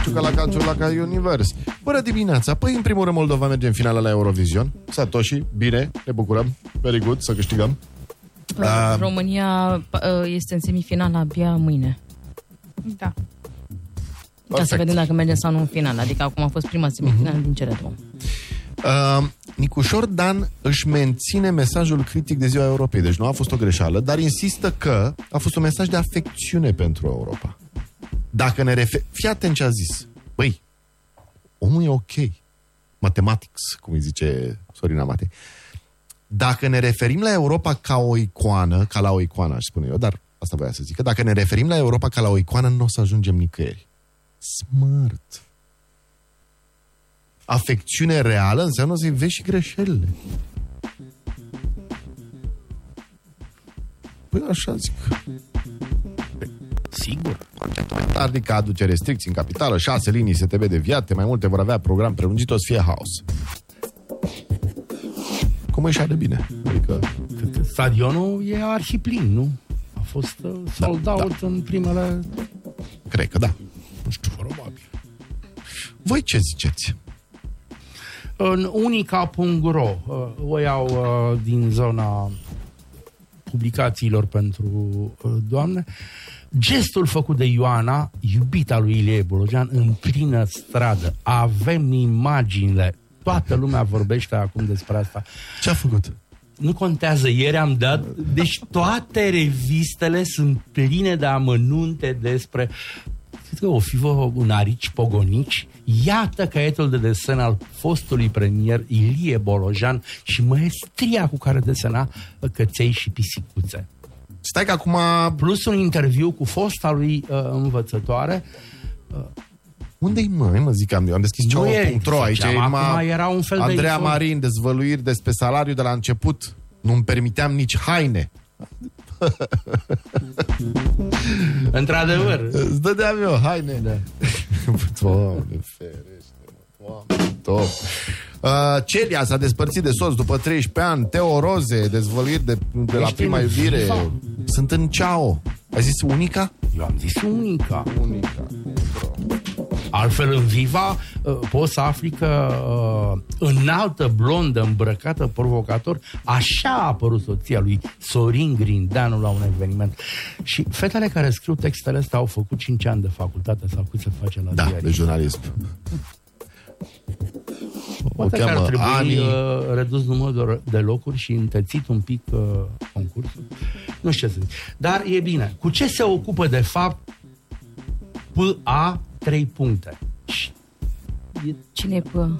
știu că la Univers. Bună dimineața! Păi, în primul rând, Moldova merge în finala la Eurovision. Satoshi, bine, ne bucurăm. Very good, să câștigăm. România este în semifinală abia mâine. Da. Ca să vedem dacă mergem sau nu în final. Adică acum a fost prima semifinală din cele două. Nicușor Dan își menține mesajul critic de Ziua Europei. Deci nu a fost o greșeală, dar insistă că a fost un mesaj de afecțiune pentru Europa. Dacă ne fii atent ce a zis. Băi, omul e ok. Mathematics, cum îi zice Sorina Matei. Dacă ne referim la Europa ca o icoană, ca la o icoană, aș spune eu, dar asta voia să zic, că dacă ne referim la Europa ca la o icoană, nu o să ajungem nicăieri. Smart. Afecțiune reală înseamnă să-i vezi și greșelile. Păi așa zic. Sigur. Adică aduce restricții în capitală, 6 linii STB deviate, mai multe vor avea program prelungit, o să fie haos. Cum ieșea de bine? Adică... Stadionul e arhiplin, nu? A fost sold out în primele... Cred că da. Nu știu, probabil. Voi ce ziceți? În unica.ro o iau din zona publicațiilor pentru doamne. Gestul făcut de Ioana, iubita lui Ilie Bolojan, în plină stradă. Avem imaginile. Toată lumea vorbește acum despre asta. Ce a făcut? Nu contează, ieri am dat. Deci toate revistele sunt pline de amănunte despre... Cred că o fi un Arici Pogonici. Iată caietul de desen al fostului premier Ilie Bolojan și maestria cu care desena căței și pisicuțe. Stai că acum... Plus un interviu cu fosta lui învățătoare. Unde-i mă zic, am deschis ceva.ro aici. Era un fel Andreea de Marin, dezvăluiri despre salariu de la început. Nu-mi permiteam nici haine. Într-adevăr. Îți dădeam eu haine. Da. Doamne ferește, Doamne, top. Celia s-a despărțit de soț după 13 ani. Teo Roze, dezvăluiri de la prima iubire. Sunt în ceao. Ai zis unica? Eu am zis unica. Altfel în Viva poți să afli că înaltă, blondă, îmbrăcată, provocator, așa a apărut soția lui Sorin Grindeanu la un eveniment. Și fetele care scriu textele astea au făcut 5 ani de facultate sau cât se face la ziarism. Da, de jurnalism. Poate că ar trebui redus numărul de locuri și întățit un pic concursul. Nu știu ce să zic. Dar e bine. Cu ce se ocupă de fapt PA 3 puncte? Cine e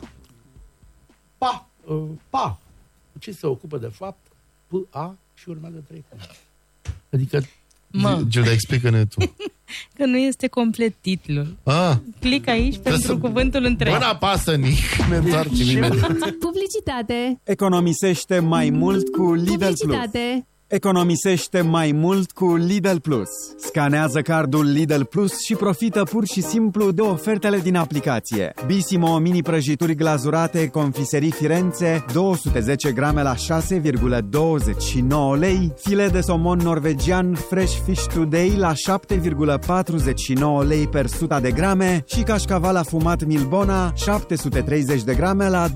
PA? PA. Cu ce se ocupă de fapt PA și urmează 3 puncte? Adică... Gilda, explică-ne tu. Că nu este complet titlul. Clic aici pentru cuvântul întreg. Până apasă Nic, ne întoarcem imediat. Publicitate. Economisește mai mult cu Lidl Plus. Economisește mai mult cu Lidl Plus. Scanează cardul Lidl Plus și profită pur și simplu de ofertele din aplicație. Bissimo mini prăjituri glazurate Confiserii Firenze 210 grame la 6,29 lei, filet de somon norvegian Fresh Fish Today la 7,49 lei per 100 de grame și cașcaval afumat Milbona 730 de grame la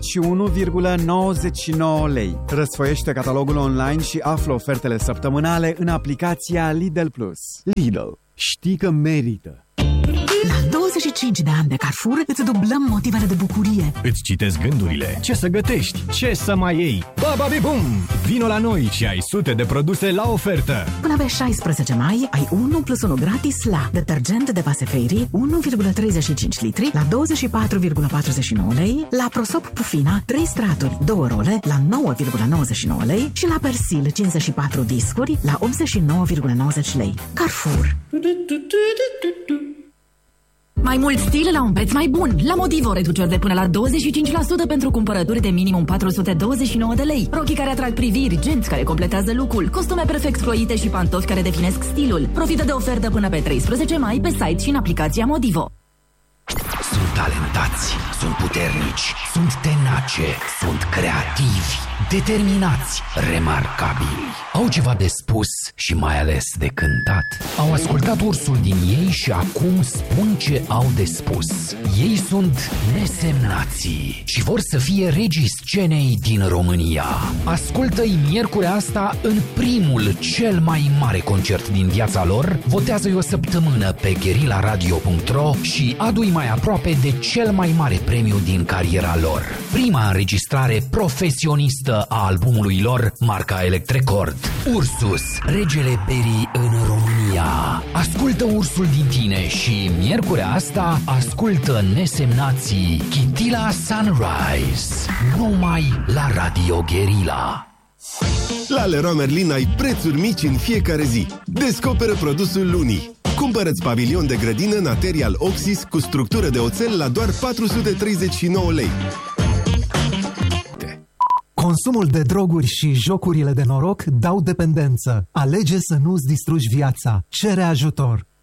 21,99 lei. Răsfoiește catalogul online și află ofertele săptămânale în aplicația Lidl Plus. Lidl, știi că merită! La 25 de ani de Carrefour îți dublăm motivele de bucurie. Îți citesc gândurile. Ce să gătești? Ce să mai iei? Bababibum! Vino la noi și ai sute de produse la ofertă. Până pe 16 mai ai 1 plus 1 gratis la detergent de vase Fairy 1,35 litri la 24,49 lei, la Prosop Pufina 3 straturi 2 role la 9,99 lei și la Persil 54 discuri la 89,90 lei. Carrefour. Mai mult stil la un preț mai bun. La Motivo, reduceri de până la 25% pentru cumpărături de minimum 429 de lei. Rochii care atrag priviri, genți care completează look-ul, costume perfect croite și pantofi care definesc stilul. Profită de ofertă până pe 13 mai pe site și în aplicația Motivo. talentați, sunt puternici, sunt tenace, sunt creativi, determinați, remarcabili. Au ceva de spus și mai ales de cântat. Au ascultat Ursul din ei și acum spun ce au de spus. Ei sunt nesemnații și vor să fie regii scenei din România. Ascultă-i miercurea asta în primul, cel mai mare concert din viața lor. Votează-i o săptămână pe guerilaradio.ro și adu-i mai aproape de cel mai mare premiu din cariera lor. Prima înregistrare profesionistă a albumului lor, marca Electrecord. Ursus, regele berii în România. Ascultă Ursul din tine și miercurea asta ascultă Nesemnații, Chitila Sunrise, numai la Radio Guerilla. La Leroy Merlin ai prețuri mici în fiecare zi. Descoperă produsul lunii. Cumpără-ți pavilion de grădină Material Oxys cu structură de oțel la doar 439 lei. Consumul de droguri și jocurile de noroc dau dependență. Alege să nu-ți distrugi viața. Cere ajutor.